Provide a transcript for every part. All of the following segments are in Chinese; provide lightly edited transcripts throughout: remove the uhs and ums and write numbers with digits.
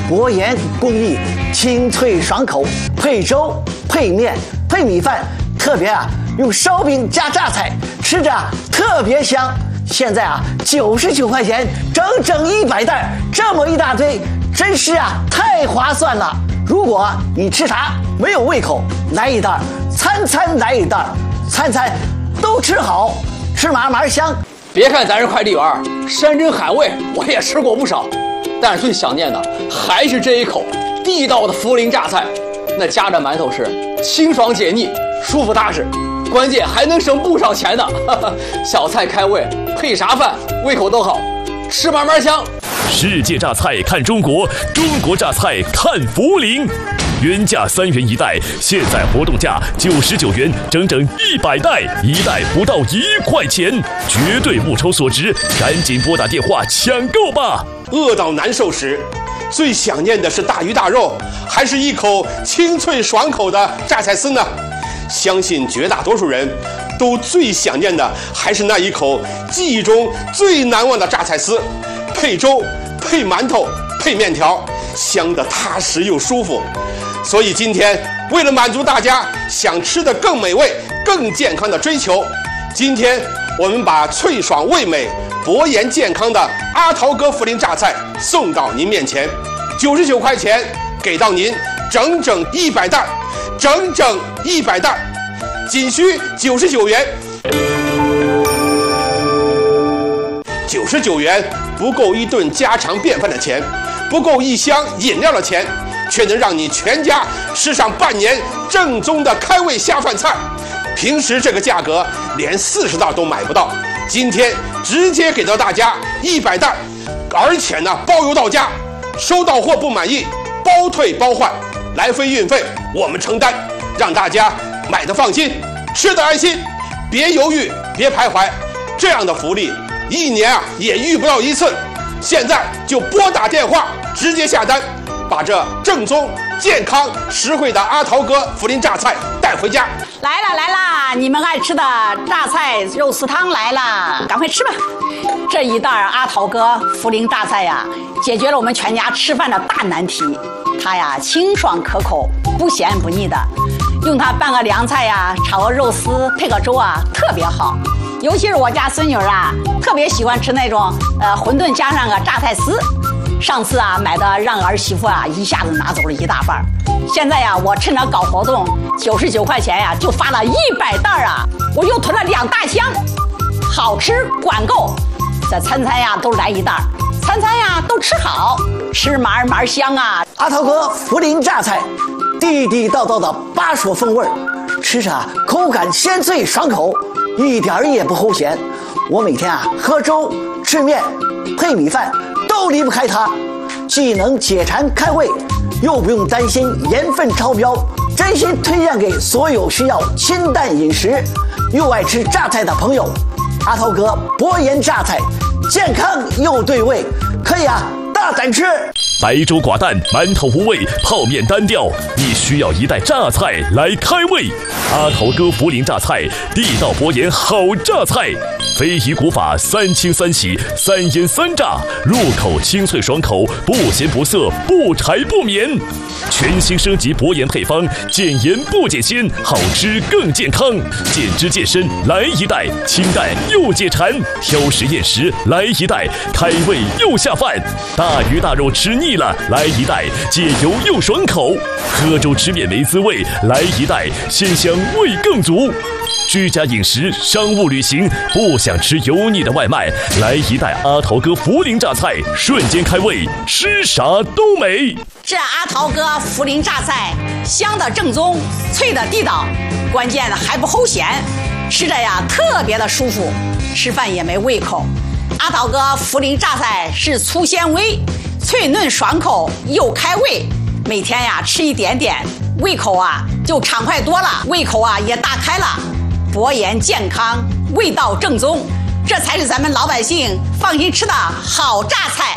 博研工艺，清脆爽口，配粥、配面、配米饭，特别用烧饼加榨菜，吃着特别香。现在99块钱，整整100袋，这么一大堆，真是太划算了。如果你吃啥没有胃口，来一袋，餐餐来一袋，餐餐都吃好，吃嘛嘛香。 别看咱是快递员，山珍海味我也吃过不少，但是最想念的还是这一口地道的涪陵榨菜。那夹着馒头吃，清爽解腻，舒服踏实，关键还能省不少钱呢。小菜开胃，配啥饭胃口都好，吃嘛嘛香。 世界榨菜看中国，中国榨菜看涪陵。原价3元一袋，现在活动价99元，整整100袋，一袋不到1块钱，绝对物超所值，赶紧拨打电话抢购吧！ 饿到难受时，最想念的是大鱼大肉，还是一口清脆爽口的榨菜丝呢？相信绝大多数人都最想念的还是那一口记忆中最难忘的榨菜丝，配粥、配馒头、配面条，香得踏实又舒服。所以今天为了满足大家想吃的更美味、更健康的追求，今天我们把脆爽味美、博研健康的阿桃哥涪陵榨菜送到您面前，99块钱给到您整整100袋，整整100袋，仅需99元。99元不够一顿家常便饭的钱，不够一箱饮料的钱，却能让你全家吃上半年正宗的开胃下饭菜。平时这个价格连40袋都买不到，今天直接给到大家100袋，而且呢包邮到家，收到货不满意包退包换，来回运费我们承担，让大家买的放心，吃的安心，别犹豫，别徘徊，这样的福利1年也遇不到一次。现在就拨打电话直接下单，把这正宗、健康、实惠的阿桃哥涪陵榨菜带回家。 来啦，你们爱吃的榨菜肉丝汤来了，赶快吃吧！这一袋阿桃哥涪陵榨菜解决了我们全家吃饭的大难题。它清爽可口，不咸不腻的，用它拌个凉菜炒个肉丝，配个粥特别好。尤其是我家孙女特别喜欢吃那种馄饨加上个榨菜丝。上次买的让儿媳妇一下子拿走了1大半。现在我趁着搞活动，99块钱就发了100袋我又囤了2大箱，好吃管够，这餐餐都来一袋，餐餐都吃好，吃嘛嘛香阿桃哥涪陵榨菜，地地道道的巴蜀风味，吃着口感鲜脆爽口，一点也不齁咸。我每天喝粥、吃面、配米饭都离不开它，既能解馋开胃，又不用担心盐分超标，真心推荐给所有需要清淡饮食又爱吃榨菜的朋友。阿桃哥博研榨菜，健康又对味，可以大胆吃。 白粥寡淡，馒头无味，泡面单调，你需要一袋榨菜来开胃。阿桃哥涪陵榨菜，地道博研好榨菜，非遗古法3清3洗3腌3炸，入口清脆爽口，不咸不涩，不柴不绵。全新升级博研配方，减盐不减鲜，好吃更健康。减脂健身来一袋，清淡又解馋；挑食厌食来一袋，开胃又下饭。大鱼大肉吃腻了，来一袋，解油又爽口；喝粥吃面没滋味，来一袋，鲜香味更足。居家饮食、商务旅行，不想吃油腻的外卖，来一袋阿桃哥涪陵榨菜，瞬间开胃，吃啥都美。 这阿桃哥涪陵榨菜，香的正宗，脆的地道，关键还不齁咸，吃着特别的舒服，吃饭也没胃口。阿桃哥涪陵榨菜是粗纤维，脆嫩爽口又开胃，每天吃一点点，胃口就畅快多了，胃口也大开了。博研健康，味道正宗，这才是咱们老百姓放心吃的好榨菜。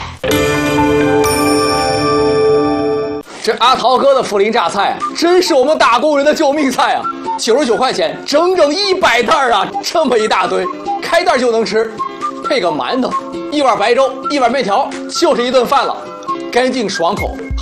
这阿桃哥的涪陵榨菜真是我们打工人的救命菜！99块钱，整整100袋这么一大堆，开袋就能吃，配个馒头，一碗白粥，一碗面条，就是一顿饭了，干净爽口。